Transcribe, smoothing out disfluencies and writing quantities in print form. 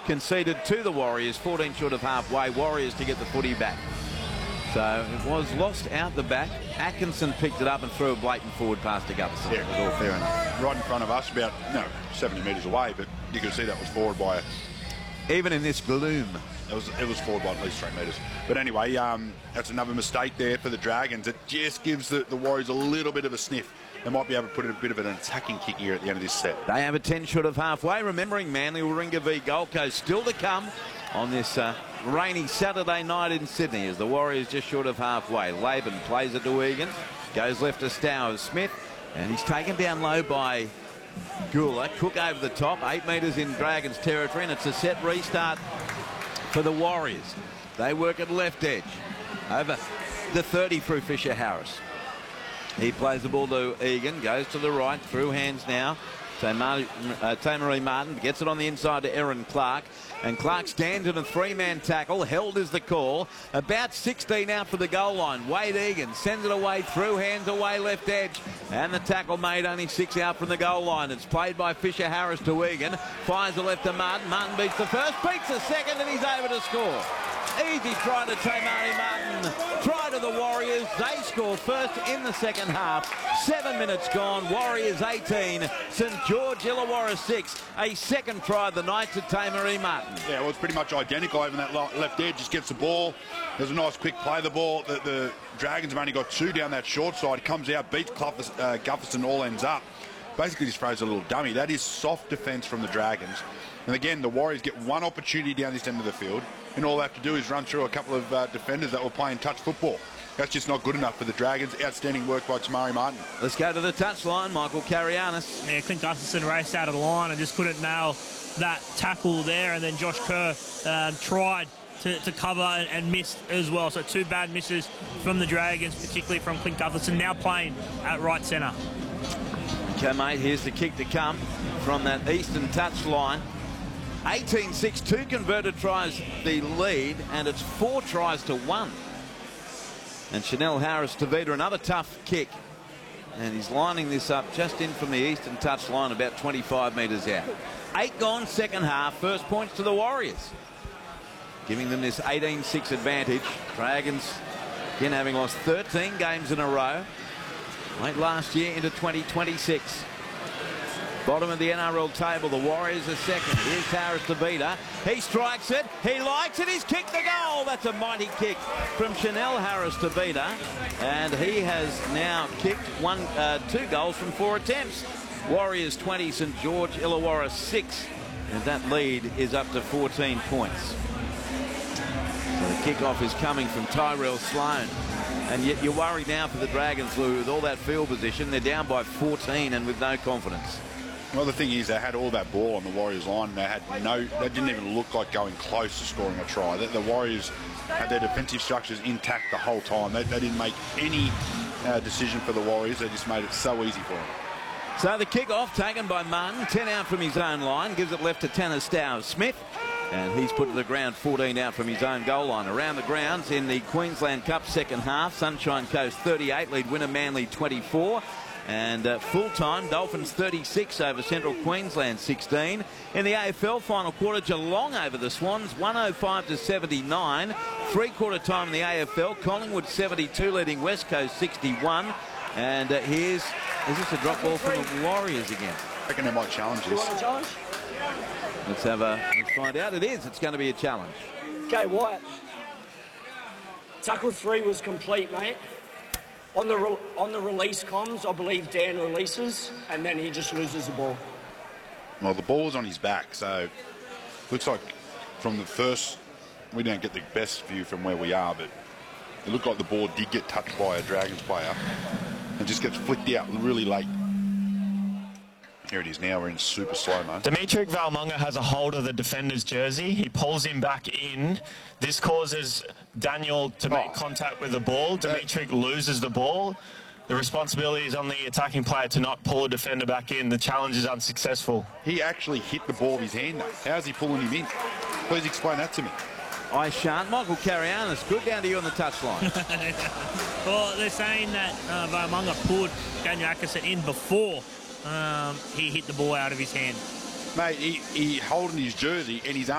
conceded to the Warriors, 14 short of halfway. Warriors to get the footy back. So it was lost out the back. Atkinson picked it up and threw a blatant forward pass to Gutherson. Yeah, it was all fair enough. Right in front of us, about 70 metres away, but you could see that was forward by even in this gloom. It was forward by at least 3 metres. But anyway, that's another mistake there for the Dragons. It just gives the Warriors a little bit of a sniff. They might be able to put in a bit of an attacking kick here at the end of this set. They have a 10 short of halfway. Remembering Manly Warringah v Gold Coast still to come on this rainy Saturday night in Sydney as the Warriors just short of halfway. Laban plays it to Egan. Goes left to Stowers Smith. And he's taken down low by Gula. Cook over the top. 8 metres in Dragons territory. And it's a set restart for the Warriors. They work at left edge. Over the 30 through Fisher Harris. He plays the ball to Egan, goes to the right, through hands now. So Tamaree Martin gets it on the inside to Aaron Clark. And Clark stands in a 3-man tackle. Held is the call. About 16 out for the goal line. Wade Egan sends it away, through hands, away left edge. And the tackle made, only 6 out from the goal line. It's played by Fisher Harris to Egan. Fires the left to Martin. Martin beats the first, beats the second, and he's over to score. Easy try to Tamaree Martin. Try to the Warriors. They score first in the second half. 7 minutes gone. Warriors 18. St George Illawarra 6. A second try of the night to Tamaree Martin. Yeah, well, it's pretty much identical over that left edge. Just gets the ball. There's a nice quick play. The ball. The Dragons have only got 2 down that short side. Comes out, beats Gutherson, all ends up. Basically just throws a little dummy. That is soft defence from the Dragons. And again, the Warriors get 1 opportunity down this end of the field, and all they have to do is run through a couple of defenders that were playing touch football. That's just not good enough for the Dragons. Outstanding work by Tamaree Martin. Let's go to the touchline. Michael Carianis. Yeah, Clint Gutherson raced out of the line and just couldn't nail that tackle there, and then Josh Kerr tried to cover and missed as well. So 2 bad misses from the Dragons, particularly from Clint Gutherson, now playing at right centre. Okay, mate, here's the kick to come from that eastern touch line. 18-6, 2 converted tries the lead, and it's 4 tries to 1. And Chanel Harris-Tavita, another tough kick. And he's lining this up just in from the eastern touch line, about 25 metres out. 8 gone, second half. First points to the Warriors, giving them this 18-6 advantage. Dragons, again, having lost 13 games in a row. Late last year into 2026. Bottom of the NRL table, the Warriors are second. Here's Harris-Tavita. He strikes it. He likes it. He's kicked the goal. That's a mighty kick from Chanel Harris-Tavita. And he has now kicked 2 goals from 4 attempts. Warriors 20, St George Illawarra 6. And that lead is up to 14 points. So the kickoff is coming from Tyrell Sloan. And yet you're worried now for the Dragons, Lou, with all that field position. They're down by 14 and with no confidence. Well, the thing is, they had all that ball on the Warriors line. They didn't even look like going close to scoring a try. The Warriors had their defensive structures intact the whole time. They didn't make any decision for the Warriors. They just made it so easy for them. So the kick-off taken by Martin, 10 out from his own line, gives it left to Tanner Stowers Smith. And he's put to the ground 14 out from his own goal line. Around the grounds in the Queensland Cup second half, Sunshine Coast 38, lead winner Manly 24. And full-time, Dolphins 36 over Central Queensland 16. In the AFL final quarter, Geelong over the Swans 105-79. Three-quarter time in the AFL, Collingwood 72 leading West Coast 61. And is this a drop ball from the Warriors again? I reckon they might challenge this. Let's find out. It is. It's going to be a challenge. Okay, Wyatt. Tackle 3 was complete, mate. On the release comms, I believe Dan releases, and then he just loses the ball. Well, the ball was on his back, so looks like from the first, we don't get the best view from where we are, but it looked like the ball did get touched by a Dragons player and just gets flicked out really late. Here it is now, we're in super slow-mo. Dimitri Valmunga has a hold of the defender's jersey. He pulls him back in. This causes Daniel to make contact with the ball. Dimitri loses the ball. The responsibility is on the attacking player to not pull a defender back in. The challenge is unsuccessful. He actually hit the ball with his hand, though. How's he pulling him in? Please explain that to me. I shan't. Michael Carianis, good down to you on the touchline. Well, they're saying that Valmunga pulled Daniel Atkinson in before he hit the ball out of his hand. Mate, he holding his jersey and his arm